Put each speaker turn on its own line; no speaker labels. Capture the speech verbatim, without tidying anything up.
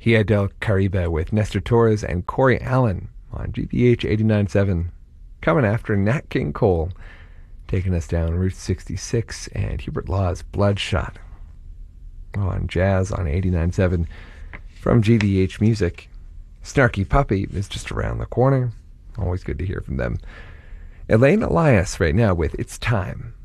Hia del Caribe with Nestor Torres and Corey Allen on G B H eighty-nine point seven. Coming after Nat King Cole, taking us down Route sixty-six, and Hubert Law's Bloodshot on Jazz on eighty-nine point seven. From G B H Music, Snarky Puppy is just around the corner. Always good to hear from them. Elaine Elias right now with It's Time.